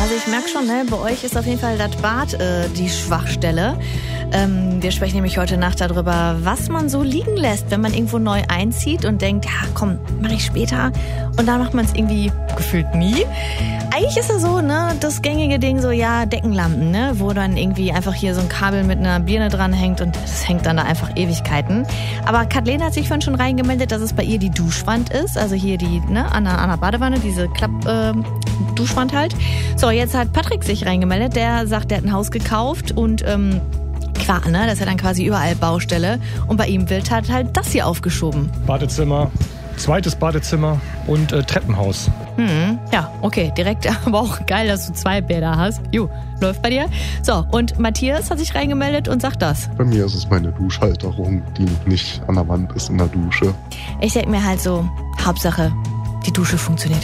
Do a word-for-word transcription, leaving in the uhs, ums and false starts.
Also ich merke schon, ne, bei euch ist auf jeden Fall das Bad äh, die Schwachstelle. Ähm, wir sprechen nämlich heute Nacht darüber, was man so liegen lässt, wenn man irgendwo neu einzieht und denkt, ja komm, mache ich später. Und dann macht man es irgendwie gefühlt nie. Eigentlich ist ja so, ne, das gängige Ding so, ja, Deckenlampen, ne, wo dann irgendwie einfach hier so ein Kabel mit einer Birne dran hängt und das hängt dann da einfach Ewigkeiten. Aber Kathleen hat sich vorhin schon reingemeldet, dass es bei ihr die Duschwand ist, also hier die, ne, an der, an der Badewanne, diese Klapp-Duschwand äh, halt. So, jetzt hat Patrick sich reingemeldet, der sagt, der hat ein Haus gekauft und, ähm, klar, ne, das ist ja dann quasi überall Baustelle und bei ihm wird halt, halt das hier aufgeschoben. Badezimmer, zweites Badezimmer und äh, Treppenhaus. Hm, ja, okay, direkt, aber auch geil, dass du zwei Bäder hast. Jo, läuft bei dir. So, und Matthias hat sich reingemeldet und sagt das. Bei mir ist es meine Duschhalterung, die nicht an der Wand ist in der Dusche. Ich denke mir halt so, Hauptsache, die Dusche funktioniert